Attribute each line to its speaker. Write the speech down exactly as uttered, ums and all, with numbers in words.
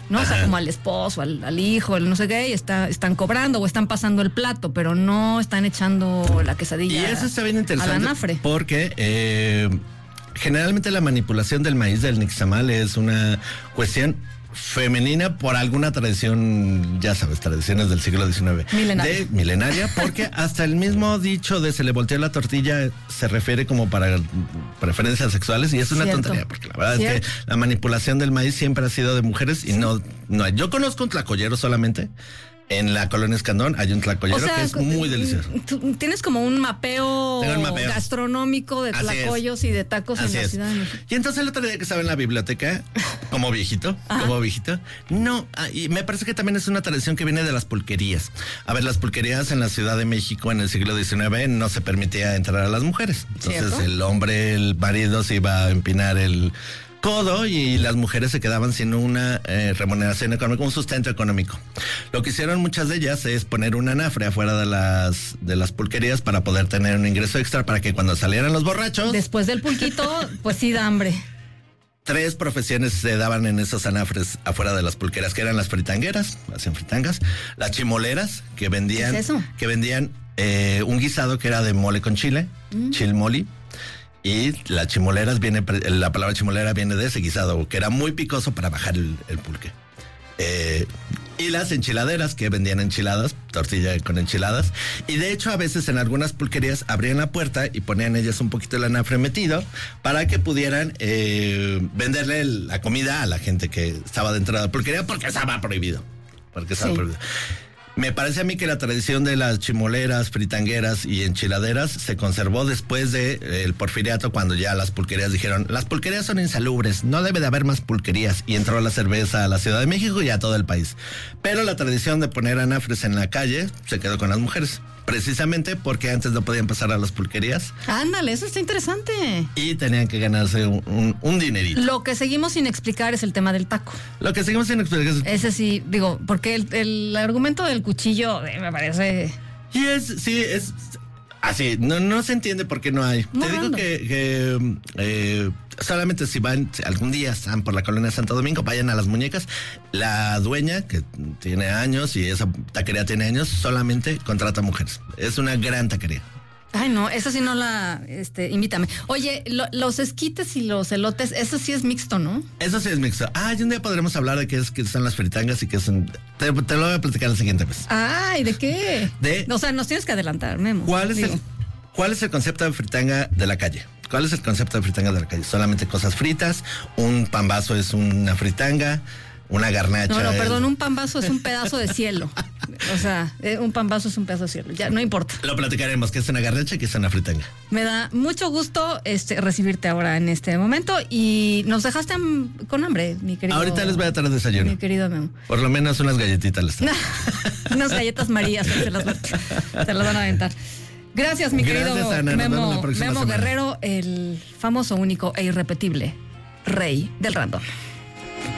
Speaker 1: ¿no? Ajá. O sea, como al esposo, al, al hijo, el no sé qué, y está, están cobrando o están pasando el plato, pero no están echando la quesadilla.
Speaker 2: Y eso está bien interesante.
Speaker 1: A la anafre.
Speaker 2: Porque eh, generalmente la manipulación del maíz del nixtamal es una cuestión femenina por alguna tradición, ya sabes, tradiciones del siglo diecinueve.
Speaker 1: Milenaria.
Speaker 2: De milenaria, porque hasta el mismo dicho de se le volteó la tortilla se refiere como para preferencias sexuales y es una
Speaker 1: Cierto.
Speaker 2: tontería, porque la verdad
Speaker 1: Cierto.
Speaker 2: es que la manipulación del maíz siempre ha sido de mujeres y sí. no, no hay. Yo conozco un tlacoyero solamente. En la colonia Escandón hay un tlacoyero, o sea, que es muy delicioso.
Speaker 1: Tú tienes como un mapeo, un mapeo. gastronómico de
Speaker 2: Así
Speaker 1: tlacoyos
Speaker 2: es.
Speaker 1: y de tacos
Speaker 2: Así
Speaker 1: en la
Speaker 2: es.
Speaker 1: Ciudad de México.
Speaker 2: Y entonces el otro día que estaba en la biblioteca, como viejito, Ajá. como viejito, no, y me parece que también es una tradición que viene de las pulquerías. A ver, las pulquerías en la Ciudad de México en el siglo diecinueve no se permitía entrar a las mujeres. Entonces ¿cierto? El hombre, el marido se iba a empinar el codo y las mujeres se quedaban sin una eh, remuneración económica, un sustento económico. Lo que hicieron muchas de ellas es poner un anafre afuera de las de las pulquerías para poder tener un ingreso extra para que cuando salieran los borrachos...
Speaker 1: Después del pulquito, pues sí da hambre.
Speaker 2: Tres profesiones se daban en esos anafres afuera de las pulqueras, que eran las fritangueras, hacían fritangas, las chimoleras, que vendían...
Speaker 1: ¿Qué es eso?
Speaker 2: Que vendían eh, un guisado que era de mole con chile, mm. chilmoli. Y las chimoleras viene, la palabra chimolera viene de ese guisado, que era muy picoso para bajar el, el pulque. Eh, y las enchiladeras, que vendían enchiladas, tortilla con enchiladas. Y de hecho, a veces en algunas pulquerías abrían la puerta y ponían ellas un poquito el anafre metido para que pudieran eh, venderle la comida a la gente que estaba dentro de la pulquería porque estaba prohibido. Porque estaba sí. prohibido. Me parece a mí que la tradición de las chimoleras, fritangueras y enchiladeras se conservó después de eh, el porfiriato, cuando ya las pulquerías dijeron, las pulquerías son insalubres, no debe de haber más pulquerías, y entró la cerveza a la Ciudad de México y a todo el país. Pero la tradición de poner anafres en la calle se quedó con las mujeres, precisamente porque antes no podían pasar a las pulquerías.
Speaker 1: Ándale, eso está interesante.
Speaker 2: Y tenían que ganarse un, un, un dinerito.
Speaker 1: Lo que seguimos sin explicar es el tema del taco.
Speaker 2: Lo que seguimos sin explicar es...
Speaker 1: Ese sí, digo, porque el, el argumento del cuchillo eh, me parece...
Speaker 2: Y es, sí, es... Así, no, no se entiende por qué no hay. No, Te digo no. que, que eh, solamente si van, si algún día están por la colonia de Santo Domingo, vayan a Las Muñecas. La dueña, que tiene años y esa taquería tiene años, solamente contrata mujeres. Es una gran taquería.
Speaker 1: Ay, no, esa sí no la, este, invítame. Oye, lo, los esquites y los elotes, eso sí es mixto, ¿no?
Speaker 2: Eso sí es mixto. Ah, y un día podremos hablar de qué es que son las fritangas y qué son... Te, te lo voy a platicar la siguiente vez.
Speaker 1: Ay, ¿de qué?
Speaker 2: De...
Speaker 1: O sea, nos tienes que adelantar, Memo.
Speaker 2: ¿Cuál es, el, ¿Cuál es el concepto de fritanga de la calle? ¿Cuál es el concepto de fritanga de la calle? Solamente cosas fritas, un pambazo es una fritanga, una garnacha...
Speaker 1: No, no,
Speaker 2: es...
Speaker 1: perdón, un pambazo es un pedazo de cielo. O sea, un pambazo es un pedazo de cielo. Ya, no importa.
Speaker 2: Lo platicaremos, que es una garnacha y que es una fritanga.
Speaker 1: Me da mucho gusto este, recibirte ahora en este momento y nos dejaste con hambre, mi querido.
Speaker 2: Ahorita les voy a traer desayuno.
Speaker 1: Mi querido Memo.
Speaker 2: Por lo menos unas galletitas les traigo.
Speaker 1: Unas galletas Marías, se las, se las van a aventar. Gracias, mi
Speaker 2: Gracias,
Speaker 1: querido
Speaker 2: Ana.
Speaker 1: Memo, Memo Guerrero, el famoso, único e irrepetible rey del random.